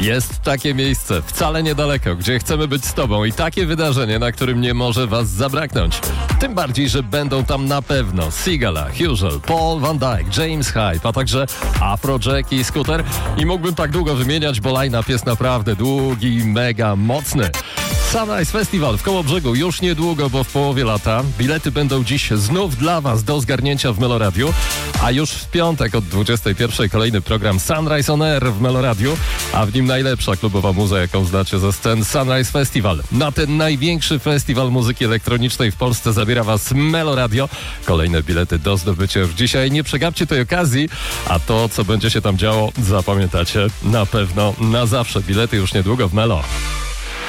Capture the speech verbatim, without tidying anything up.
Jest takie miejsce, wcale niedaleko, gdzie chcemy być z tobą i takie wydarzenie, na którym nie może was zabraknąć. Tym bardziej, że będą tam na pewno Sigala, Huzel, Paul Van Dyk, James Hype, a także Afrojack i Scooter. I mógłbym tak długo wymieniać, bo line-up jest naprawdę długi i mega mocny. Sunrise Festival w Kołobrzegu już niedługo, bo w połowie lata. Bilety będą dziś znów dla was do zgarnięcia w Meloradiu, a już w piątek od dwudziestej pierwszej kolejny program Sunrise on Air w Meloradiu, a w nim najlepsza klubowa muza, jaką znacie ze scen Sunrise Festival. Na ten największy festiwal muzyki elektronicznej w Polsce zabiera was Meloradio. Kolejne bilety do zdobycia już dzisiaj. Nie przegapcie tej okazji, a to, co będzie się tam działo, zapamiętacie na pewno na zawsze. Bilety już niedługo w Melo.